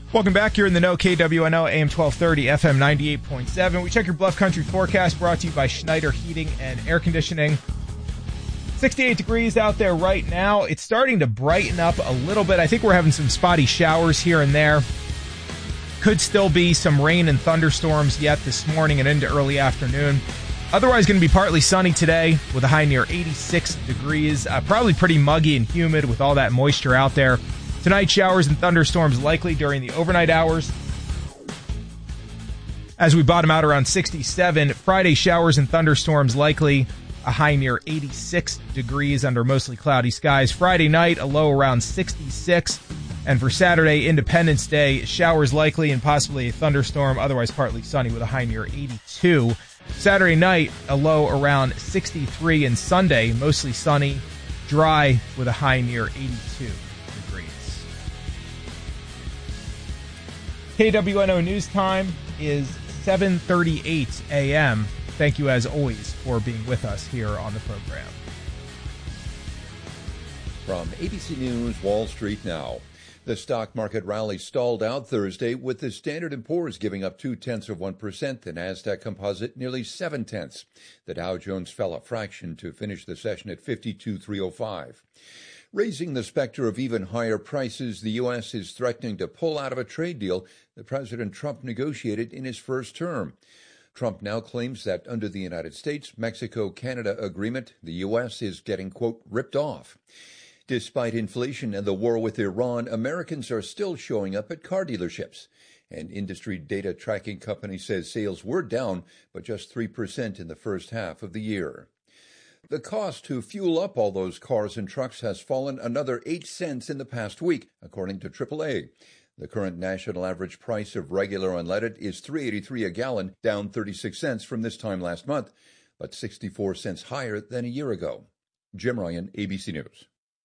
Welcome back. You're in the know, KWNO, AM 1230, FM 98.7. We check your Bluff Country forecast brought to you by Schneider Heating and Air Conditioning. 68 degrees out there right now. It's starting to brighten up a little bit. I think we're having some spotty showers here and there. Could still be some rain and thunderstorms yet this morning and into early afternoon. Otherwise going to be partly sunny today with a high near 86 degrees. Probably pretty muggy and humid with all that moisture out there. Tonight, showers and thunderstorms likely during the overnight hours. As we bottom out around 67, Friday, showers and thunderstorms likely, a high near 86 degrees under mostly cloudy skies. Friday night, a low around 66. And for Saturday, Independence Day, showers likely and possibly a thunderstorm, otherwise partly sunny with a high near 82. Saturday night, a low around 63. And Sunday, mostly sunny, dry with a high near 82. KWNO News Time is 7:38 a.m. Thank you, as always, for being with us here on the program. From ABC News, Wall Street now. The stock market rally stalled out Thursday with the Standard & Poor's giving up 0.2%, the Nasdaq Composite nearly 0.7. The Dow Jones fell a fraction to finish the session at 52,305. Raising the specter of even higher prices, the U.S. is threatening to pull out of a trade deal that President Trump negotiated in his first term. Trump now claims that under the United States-Mexico-Canada agreement, the U.S. is getting, quote, ripped off. Despite inflation and the war with Iran, Americans are still showing up at car dealerships. An industry data tracking company says sales were down, but just 3% in the first half of the year. The cost to fuel up all those cars and trucks has fallen another 8 cents in the past week, according to AAA. The current national average price of regular unleaded is $3.83 a gallon, down 36 cents from this time last month, but 64 cents higher than a year ago. Jim Ryan, ABC News.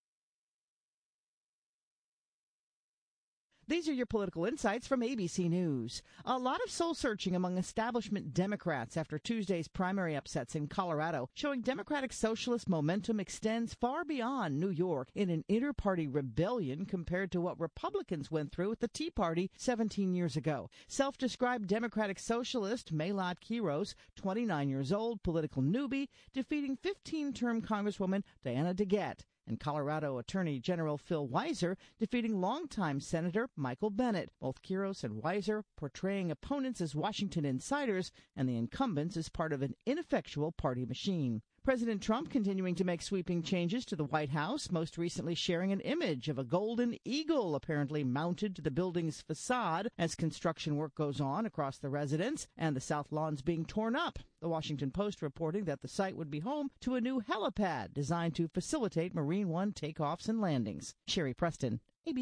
These are your political insights from ABC News. A lot of soul-searching among establishment Democrats after Tuesday's primary upsets in Colorado, showing Democratic Socialist momentum extends far beyond New York in an inter-party rebellion compared to what Republicans went through with the Tea Party 17 years ago. Self-described Democratic Socialist Mahlot Quiros, 29 years old, political newbie, defeating 15-term Congresswoman Diana DeGette. And Colorado Attorney General Phil Weiser defeating longtime Senator Michael Bennet. Both Quiros and Weiser portraying opponents as Washington insiders and the incumbents as part of an ineffectual party machine. President Trump continuing to make sweeping changes to the White House, most recently sharing an image of a golden eagle apparently mounted to the building's facade as construction work goes on across the residence and the south lawns being torn up. The Washington Post reporting that the site would be home to a new helipad designed to facilitate Marine One takeoffs and landings. Sherry Preston,